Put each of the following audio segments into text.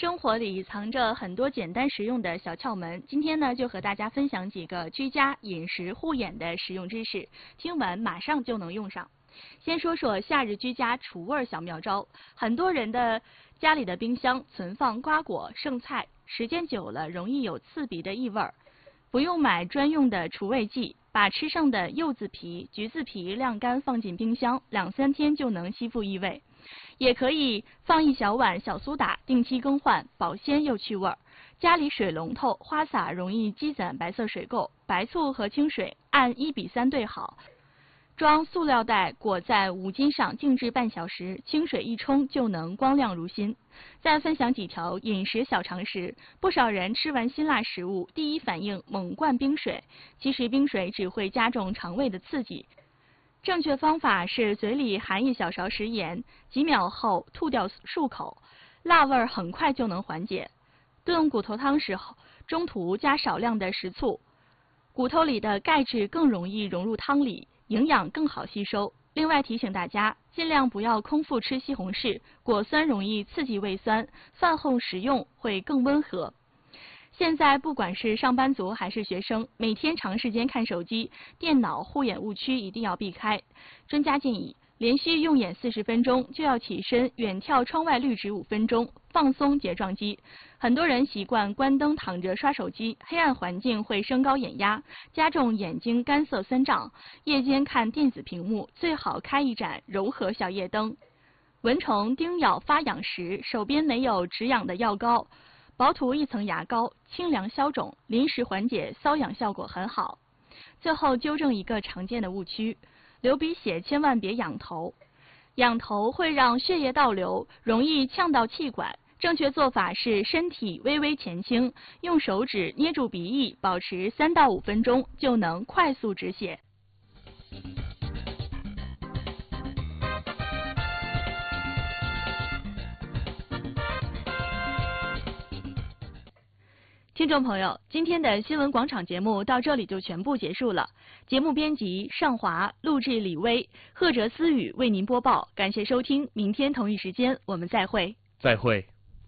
生活里藏着很多简单实用的小窍门，今天呢就和大家分享几个居家饮食护眼的实用知识，听完马上就能用上。先说说夏日居家除味小妙招，很多人的家里的冰箱存放瓜果剩菜，时间久了容易有刺鼻的异味儿。不用买专用的除味剂，把吃剩的柚子皮、橘子皮晾干放进冰箱，2-3天就能吸附异味。也可以放1小碗小苏打，定期更换，保鲜又去味儿。家里水龙头花洒容易积攒白色水垢，白醋和清水按1:3兑好，装塑料袋裹在5巾上静置半小时，清水一冲就能光亮如新。再分享几条饮食小常识，不少人吃完辛辣食物第一反应猛灌冰水，其实冰水只会加重肠胃的刺激。正确方法是嘴里含1小勺食盐，几秒后吐掉漱口，辣味很快就能缓解。炖骨头汤时候，中途加少量的食醋，骨头里的钙质更容易融入汤里，营养更好吸收。另外提醒大家，尽量不要空腹吃西红柿，果酸容易刺激胃酸，饭后食用会更温和。现在不管是上班族还是学生，每天长时间看手机、电脑，护眼误区一定要避开。专家建议，连续用眼40分钟就要起身远眺窗外绿植5分钟，放松睫状肌。很多人习惯关灯躺着刷手机，黑暗环境会升高眼压，加重眼睛干涩酸胀。夜间看电子屏幕，最好开一盏柔和小夜灯。蚊虫叮咬发痒时，手边没有止痒的药膏，薄涂1层牙膏，清凉消肿，临时缓解瘙痒效果很好。最后纠正一个常见的误区，流鼻血千万别仰头，仰头会让血液倒流，容易呛到气管。正确做法是身体微微前倾，用手指捏住鼻翼，保持3到5分钟，就能快速止血。听众朋友，今天的新闻广场节目到这里就全部结束了。节目编辑尚华，录制李薇，贺哲思雨为您播报。感谢收听，明天同一时间我们再会。 再会。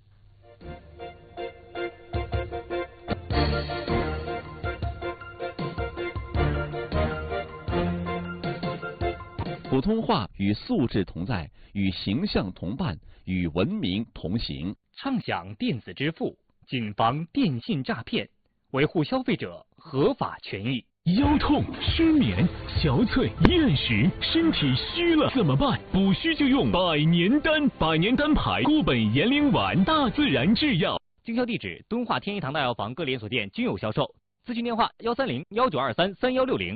普通话与素质同在，与形象同伴，与文明同行。 畅享电子支付，谨防电信诈骗，维护消费者合法权益。 腰痛、失眠、憔悴、厌食，身体虚了怎么办？补虚就用百年丹，百年丹牌固本延龄丸，大自然制药。 经销地址：敦化天一堂大药房各连锁店均有销售。咨询电话：130-1923-3160。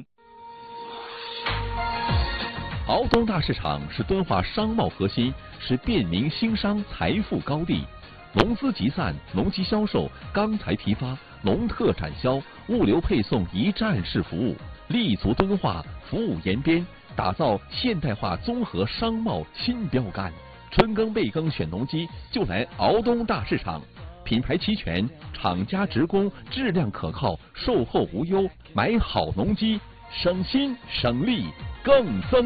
敖东大市场是敦化商贸核心，是便民兴商财富高地。农资集散、农机销售、钢材批发、农特产销、物流配送一站式服务，立足敦化，服务延边，打造现代化综合商贸新标杆。春耕备耕选农机，就来敖东大市场。品牌齐全，厂家直供，质量可靠，售后无忧，买好农机，省心省力更增